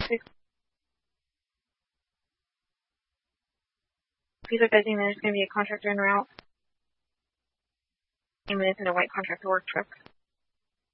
He's advising there's going to be a contractor en route. 10 minutes in a white contractor work truck.